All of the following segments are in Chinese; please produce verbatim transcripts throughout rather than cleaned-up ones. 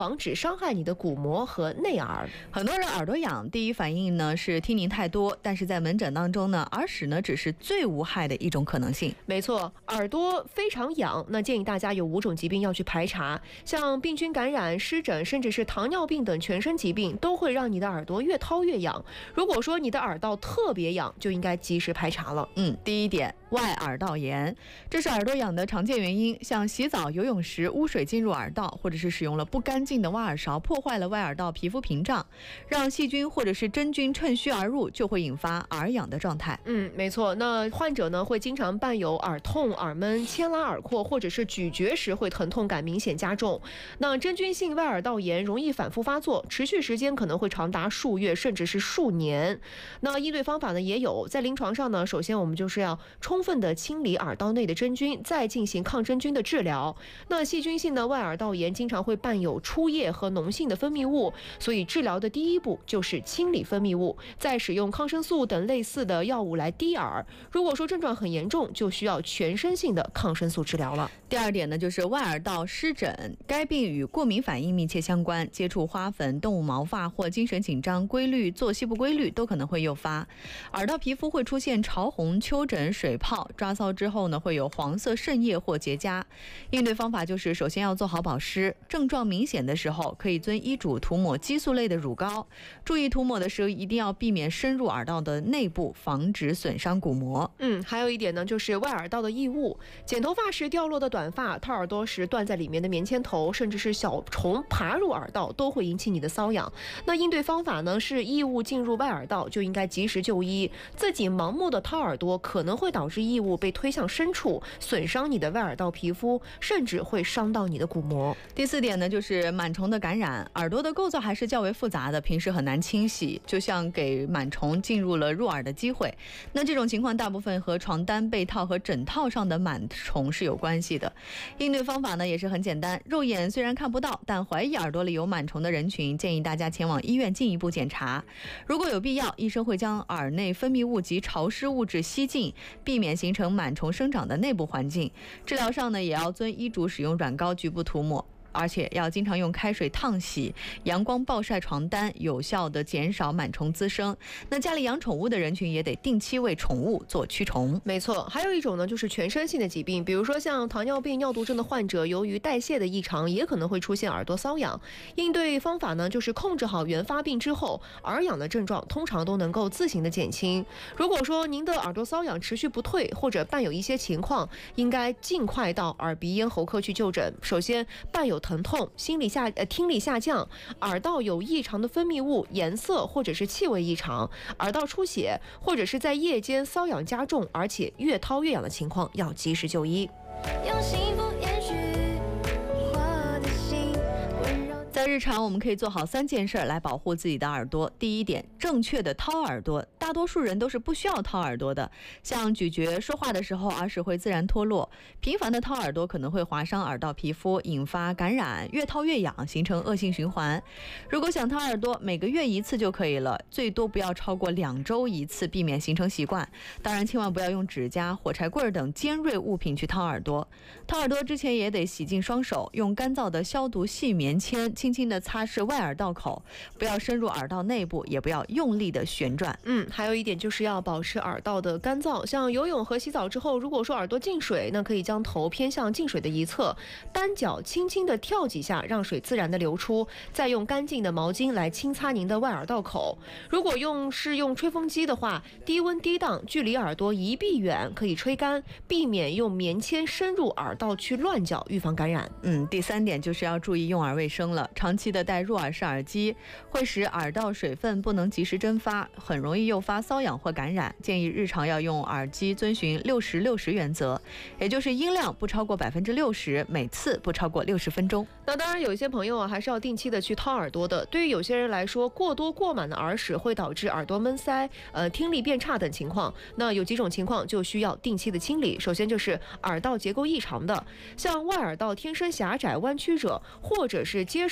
防止伤害你的鼓膜和内耳。 很多人耳朵痒，第一反应呢是听宁太多，但是在门诊当中呢，耳屎呢只是最无害的一种可能性。 没错，耳朵非常痒，那建议大家有五种疾病要去排查，像病菌感染、湿疹，甚至是糖尿病等全身疾病，都会让你的耳朵越掏越痒。如果说你的耳道特别痒，就应该及时排查了。 嗯，第一点，外耳道炎，这是耳朵痒的常见原因，像洗澡、游泳时污水进入耳道，或者是使用了不干净的挖耳勺，破坏了外耳道皮肤屏障，让细菌或者是真菌趁虚而入，就会引发耳痒的状态。 嗯，没错。那患者呢会经常伴有耳痛、耳闷、牵拉耳廓，或者是咀嚼时会疼痛感明显加重。那真菌性外耳道炎容易反复发作，持续时间可能会长达数月，甚至是数年。那应对方法呢也有，在临床上呢，首先我们就是要充分的清理耳道内的真菌，再进行抗真菌的治疗。那细菌性的外耳道炎经常会伴有出液和脓性的分泌物，所以治疗的第一步就是清理分泌物，再使用抗生素等类似的药物来滴耳。如果说症状很严重，就需要全身性的抗生素治疗了。 第二点呢，就是外耳道湿疹，该病与过敏反应密切相关，接触花粉、动物毛发或精神紧张、规律作息不规律都可能会诱发。耳道皮肤会出现潮红、丘疹、水泡，抓搔之后呢，会有黄色渗液或结痂。应对方法就是首先要做好保湿，症状明显的时候可以遵医嘱涂抹激素类的乳膏，注意涂抹的时候一定要避免深入耳道的内部，防止损伤鼓膜。 嗯，还有一点呢，就是外耳道的异物，剪头发时掉落的短发，掏耳朵时断在里面的棉签头，甚至是小虫爬入耳道，都会引起你的瘙痒。那应对方法呢，是异物进入外耳道就应该及时就医，自己盲目的掏耳朵可能会导致异物被推向深处，损伤你的外耳道皮肤，甚至会伤到你的鼓膜。 第四点呢，就是螨虫的感染，耳朵的构造还是较为复杂的，平时很难清洗，就像给螨虫进入了入耳的机会。那这种情况大部分和床单、被套和枕套上的螨虫是有关系的。应对方法呢也是很简单，肉眼虽然看不到，但怀疑耳朵里有螨虫的人群，建议大家前往医院进一步检查。如果有必要，医生会将耳内分泌物及潮湿物质吸净，避免形成螨虫生长的内部环境。治疗上呢，也要遵医嘱使用软膏局部涂抹，而且要经常用开水烫洗，阳光暴晒床单，有效的减少螨虫滋生。那家里养宠物的人群也得定期为宠物做驱虫。 没错，还有一种呢，就是全身性的疾病，比如说像糖尿病、尿毒症的患者，由于代谢的异常，也可能会出现耳朵瘙痒。应对方法呢，就是控制好原发病之后，耳痒的症状通常都能够自行的减轻。如果说您的耳朵瘙痒持续不退，或者伴有一些情况，应该尽快到耳鼻咽喉科去就诊。首先，伴有疼痛、心理下呃听力下降、耳道有异常的分泌物、颜色或者是气味异常、耳道出血，或者是在夜间瘙痒加重，而且越掏越痒的情况，要及时就医。用幸福延续我的心。 在日常我们可以做好三件事来保护自己的耳朵。第一点，正确的掏耳朵。大多数人都是不需要掏耳朵的，像咀嚼、说话的时候，耳屎会自然脱落。频繁的掏耳朵可能会划伤耳道皮肤，引发感染，越掏越痒，形成恶性循环。如果想掏耳朵，每个月一次就可以了，最多不要超过两周一次，避免形成习惯。当然，千万不要用指甲、火柴棍等尖锐物品去掏耳朵。掏耳朵之前也得洗净双手，用干燥的消毒细棉签轻轻地擦拭外耳道口，不要深入耳道内部，也不要用力的旋转。 嗯。还有一点就是要保持耳道的干燥，像游泳和洗澡之后，如果说耳朵进水，那可以将头偏向进水的一侧，单脚轻轻的跳几下，让水自然的流出，再用干净的毛巾来轻擦您的外耳道口。如果用是用吹风机的话，低温低档，距离耳朵一臂远，可以吹干，避免用棉签深入耳道去乱搅，预防感染。 嗯，第三点就是要注意用耳卫生了，长期的戴入耳式耳机会使耳道水分不能及时蒸发，很容易诱发发瘙痒或感染，建议日常要用耳机遵循六十六十原则，也就是音量不超过百分之六十，每次不超过六十分钟。 那当然，有一些朋友啊，还是要定期的去掏耳朵的。对于有些人来说，过多过满的耳屎会导致耳朵闷塞、呃听力变差等情况。那有几种情况就需要定期的清理。首先就是耳道结构异常的，像外耳道天生狭窄弯曲者，或者是接受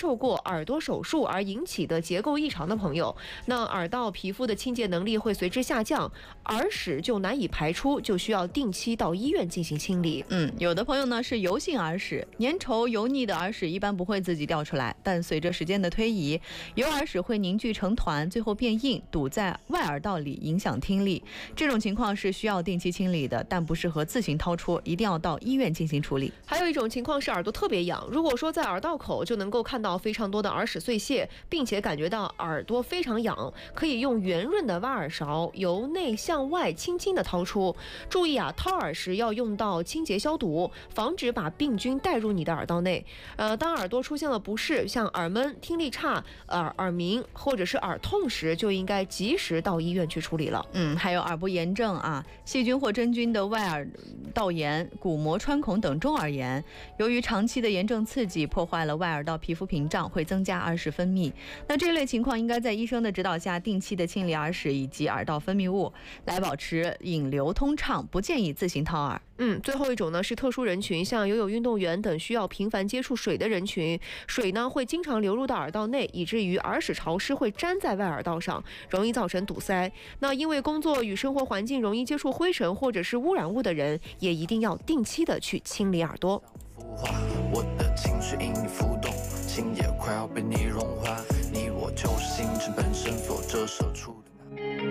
受过耳朵手术而引起的结构异常的朋友，那耳道皮肤的清洁能力会随之下降，耳屎就难以排出，就需要定期到医院进行清理。 嗯，有的朋友呢是油性耳屎，粘稠油腻的耳屎一般不会自己掉出来，但随着时间的推移，油耳屎会凝聚成团，最后变硬，堵在外耳道里，影响听力。这种情况是需要定期清理的，但不适合自行掏出，一定要到医院进行处理。 还有一种情况是耳朵特别痒，如果说在耳道口就能够看到非常多的耳屎碎屑，并且感觉到耳朵非常痒，可以用圆润的挖耳勺由内向外轻轻的掏出。注意啊，掏耳时要用到清洁消毒，防止把病菌带入你的耳道内。呃，当耳朵出现了不适，像耳闷、听力差、耳耳鸣或者是耳痛时，就应该及时到医院去处理了。 嗯，还有耳部炎症啊，细菌或真菌的外耳道炎、鼓膜穿孔等中耳炎，由于长期的炎症刺激，破坏了外耳道皮肤屏障，会增加耳屎分泌。那这类情况应该在医生的指导下，定期的清理耳屎以及耳道分泌物，来保持引流通畅，不建议自行掏耳。 嗯，最后一种呢是特殊人群，像游泳运动员等需要频繁接触水的人群，水呢会经常流入到耳道内，以至于耳屎潮湿会粘在外耳道上，容易造成堵塞。那因为工作与生活环境容易接触灰尘或者是污染物的人，也一定要定期的去清理耳朵。 我的情绪因你浮动，心也快要被你融化，你我就是星辰本身所折射出的那